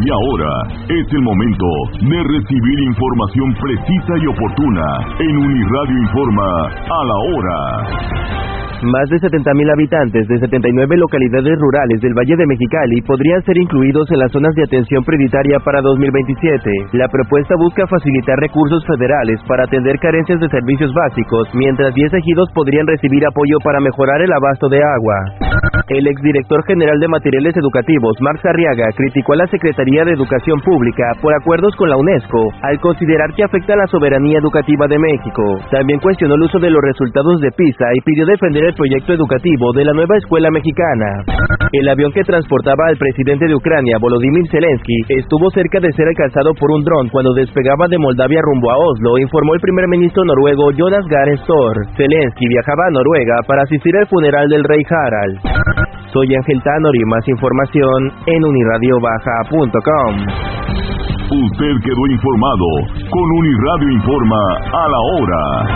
Y ahora es el momento de recibir información precisa y oportuna en Uniradio Informa a la hora. Más de 70,000 habitantes de 79 localidades rurales del Valle de Mexicali podrían ser incluidos en las zonas de atención prioritaria para 2027. La propuesta busca facilitar recursos federales para atender carencias de servicios básicos, mientras 10 ejidos podrían recibir apoyo para mejorar el abasto de agua. El exdirector general de Materiales Educativos, Marx Arriaga, criticó a la Secretaría de Educación Pública por acuerdos con la UNESCO, al considerar que afecta a la soberanía educativa de México. También cuestionó el uso de los resultados de PISA y pidió defender el proyecto educativo de la nueva escuela mexicana. El avión que transportaba al presidente de Ucrania, Volodymyr Zelensky, estuvo cerca de ser alcanzado por un dron cuando despegaba de Moldavia rumbo a Oslo, informó el primer ministro noruego Jonas Gahr Store. Zelensky viajaba a Noruega para asistir al funeral del rey Harald. Soy Ángel Tanor y más información en unirradiobaja.com. Usted quedó informado con Uniradio Informa a la hora.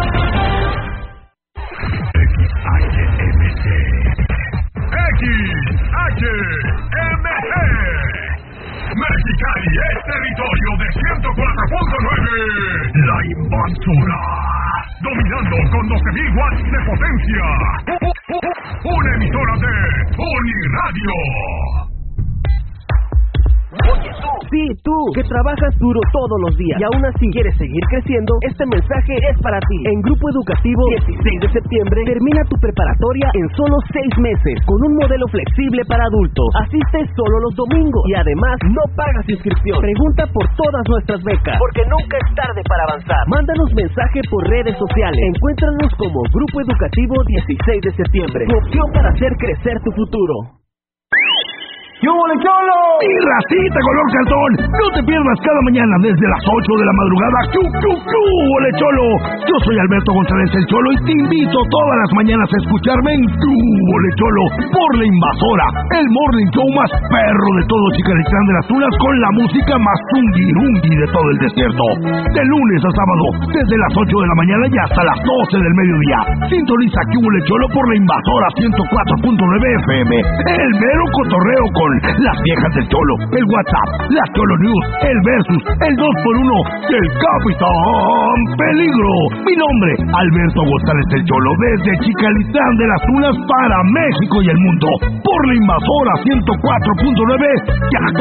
XHMG Mexicali es territorio de 104.9. La Invasora, dominando con 12,000 watts de potencia. Una emisora de Uniradio. Oye tú, que trabajas duro todos los días y aún así quieres seguir creciendo, este mensaje es para ti. En Grupo Educativo 16 de septiembre termina tu preparatoria en solo 6 meses con un modelo flexible para adultos. Asiste solo los domingos y además no pagas inscripción. Pregunta por todas nuestras becas, porque nunca es tarde para avanzar. Mándanos mensaje por redes sociales. Encuéntranos como Grupo Educativo 16 de septiembre. Tu opción para hacer crecer tu futuro. ¡Yo, le cholo! ¡Mi racita color cartón! No te pierdas cada mañana desde las 8 de la madrugada. ¡Chu, le cholo! Yo soy Alberto González el Cholo y te invito todas las mañanas a escucharme en le cholo por La Invasora, el morning show más perro de todo Chicalitlán de las Tunas con la música más zungirungui de todo el desierto. De lunes a sábado, desde las 8 de la mañana y hasta las 12 del mediodía. Sintoniza le cholo por La Invasora 104.9 FM. El mero cotorreo con las viejas del Cholo, el WhatsApp, las Cholo News, el Versus, el 2x1 y el Capitán Peligro. Mi nombre, Alberto González el Cholo, desde Chicalitlán de las Tunas para México y el mundo, por La Invasora 104.9 y